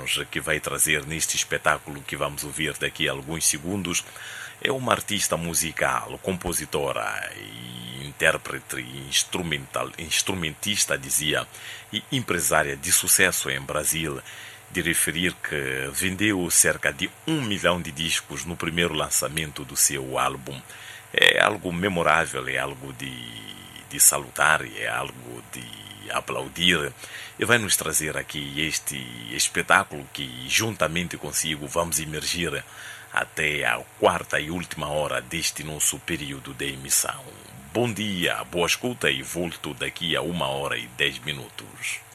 que vai trazer neste espetáculo que vamos ouvir daqui a alguns segundos é uma artista musical, compositora e intérprete, instrumentista, dizia, e empresária de sucesso em Brasil, de referir que vendeu cerca de 1 milhão de discos no primeiro lançamento do seu álbum. É algo memorável, é algo de salutar, é algo de aplaudir, e vai nos trazer aqui este espetáculo que juntamente consigo vamos imergir até a quarta e última hora deste nosso período de emissão. Bom dia, boa escuta e volto daqui a 1 hora e 10 minutos.